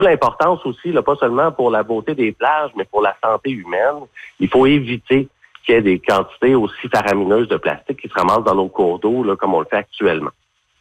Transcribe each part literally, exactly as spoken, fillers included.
l'importance aussi, là, pas seulement pour la beauté des plages, mais pour la santé humaine. Il faut éviter qu'il y ait des quantités aussi faramineuses de plastique qui se ramassent dans nos cours d'eau, là, comme on le fait actuellement.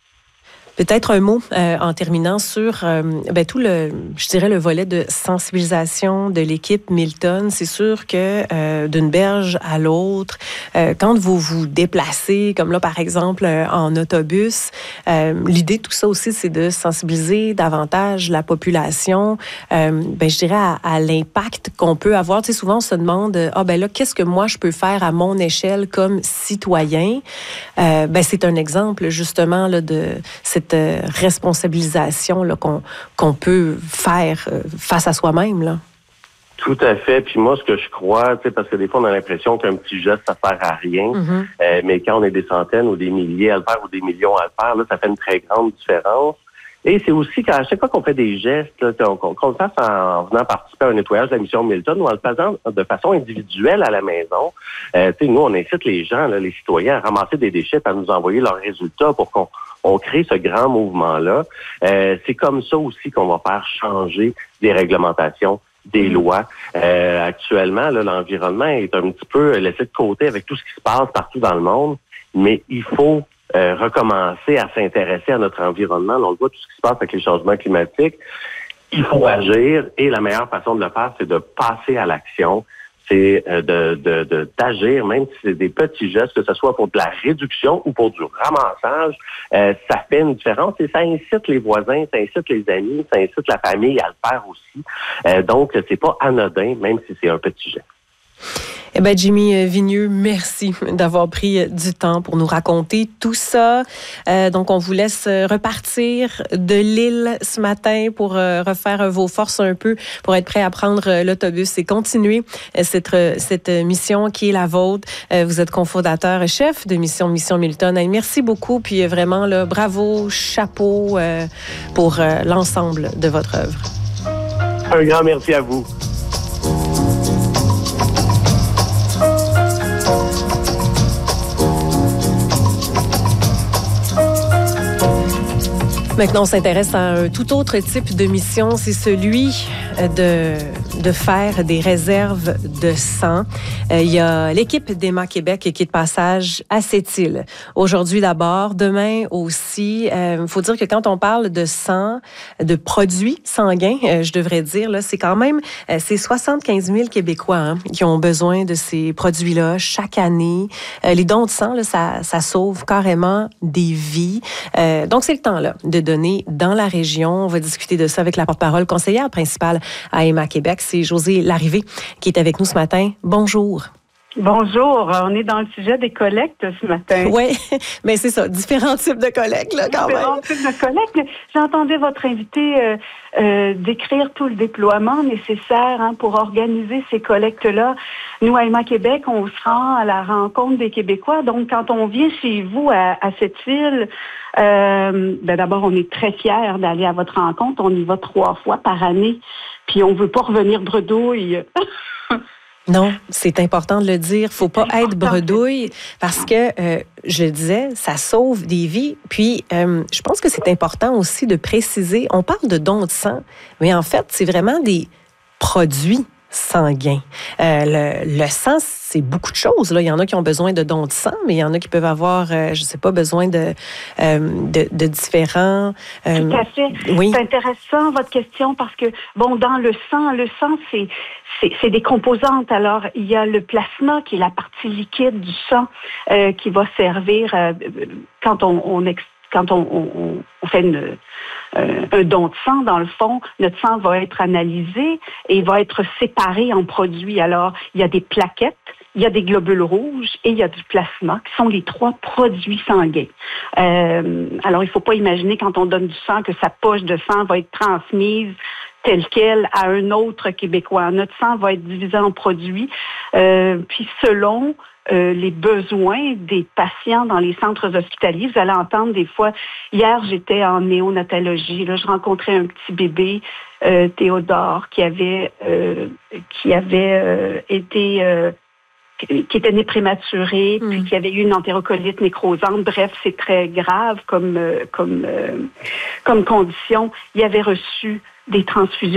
Peut-être un mot euh, en terminant sur euh, ben, tout le, je dirais, le volet de sensibilisation de l'équipe Milton. C'est sûr que euh, d'une berge à l'autre, euh, quand vous vous déplacez, comme là par exemple euh, en autobus, euh, l'idée de tout ça aussi, c'est de sensibiliser davantage la population, euh, ben, je dirais, à, à l'impact qu'on peut avoir. Tu sais, souvent, on se demande, ah ben là, qu'est-ce que moi je peux faire à mon échelle comme citoyen? Euh, ben, c'est un exemple justement là, de cette responsabilisation là, qu'on, qu'on peut faire euh, face à soi-même, là. Tout à fait. Puis moi, ce que je crois, tu sais, parce que des fois, on a l'impression qu'un petit geste, ça sert à rien. Mm-hmm. Euh, mais quand on est des centaines ou des milliers à le faire ou des millions à le faire, là, ça fait une très grande différence. Et c'est aussi qu'à chaque fois qu'on fait des gestes, là, qu'on, qu'on le fasse en venant participer à un nettoyage de la mission Milton ou en le faisant de façon individuelle à la maison, euh, tu sais, nous, on incite les gens, là, les citoyens, à ramasser des déchets, à nous envoyer leurs résultats pour qu'on on crée ce grand mouvement-là. Euh, c'est comme ça aussi qu'on va faire changer des réglementations, des lois. Euh, actuellement, là, l'environnement est un petit peu laissé de côté avec tout ce qui se passe partout dans le monde, mais il faut euh, recommencer à s'intéresser à notre environnement. Là, on le voit, tout ce qui se passe avec les changements climatiques. Il faut agir et la meilleure façon de le faire, c'est de passer à l'action. C'est de, de, de, d'agir, même si c'est des petits gestes, que ce soit pour de la réduction ou pour du ramassage, euh, ça fait une différence et ça incite les voisins, ça incite les amis, ça incite la famille à le faire aussi. Euh, donc, c'est pas anodin, même si c'est un petit geste. Eh bien, Jimmy Vigneux, merci d'avoir pris du temps pour nous raconter tout ça. Euh, donc, on vous laisse repartir de l'île ce matin pour euh, refaire vos forces un peu, pour être prêt à prendre l'autobus et continuer cette, cette mission qui est la vôtre. Euh, vous êtes cofondateur et chef de Mission Mission Milton. Et merci beaucoup, puis vraiment, là, bravo, chapeau euh, pour euh, l'ensemble de votre œuvre. Un grand merci à vous. Maintenant, on s'intéresse à un tout autre type de mission. C'est celui de, de faire des réserves de sang. Euh, il y a l'équipe d'Emma Québec qui est de passage à cette île. Aujourd'hui d'abord, demain aussi. Il euh, faut dire que quand on parle de sang, de produits sanguins, euh, je devrais dire, là, c'est quand même euh, c'est soixante-quinze mille Québécois hein, qui ont besoin de ces produits-là chaque année. Euh, les dons de sang, là, ça, ça sauve carrément des vies. Euh, donc, c'est le temps là de donner dans la région. On va discuter de ça avec la porte-parole conseillère principale à Emma Québec. C'est Josée Larrivée qui est avec nous ce matin. Bonjour. Bonjour, on est dans le sujet des collectes ce matin. Oui, mais c'est ça, différents types de collectes, là, quand différents même. Différents types de collectes. J'entendais votre invité euh, euh, décrire tout le déploiement nécessaire hein, pour organiser ces collectes-là. Nous, à Emma Québec, on se rend à la rencontre des Québécois. Donc, quand on vient chez vous à, à cette île, euh, ben d'abord, on est très fiers d'aller à votre rencontre. On y va trois fois par année. Puis, on veut pas revenir bredouille. Non, c'est important de le dire. Faut pas être bredouille parce que, euh, je le disais, ça sauve des vies. Puis, euh, je pense que c'est important aussi de préciser, on parle de dons de sang, mais en fait, c'est vraiment des produits sanguins. Euh, le, le sang, c'est beaucoup de choses. Là. Il y en a qui ont besoin de dons de sang, mais il y en a qui peuvent avoir, euh, je sais pas, besoin de, euh, de, de différents... Euh, Tout à fait. Oui. C'est intéressant, votre question, parce que, bon, dans le sang, le sang, c'est, c'est, c'est des composantes. Alors, il y a le plasma, qui est la partie liquide du sang, euh, qui va servir euh, quand on, on extrait. Quand on, on, on fait une, euh, un don de sang, dans le fond, notre sang va être analysé et va être séparé en produits. Alors, il y a des plaquettes, il y a des globules rouges et il y a du plasma, qui sont les trois produits sanguins. Euh, alors, il ne faut pas imaginer quand on donne du sang que sa poche de sang va être transmise telle quelle à un autre Québécois. Notre sang va être divisé en produits, euh, puis selon Euh, les besoins des patients dans les centres hospitaliers. Vous allez entendre des fois, hier j'étais en néonatologie, là je rencontrais un petit bébé, euh, Théodore, qui avait euh, qui avait euh, été euh, qui était né prématuré, mmh. puis qui avait eu une entérocolite nécrosante. Bref, c'est très grave comme euh, comme euh, comme condition. Il avait reçu des transfusions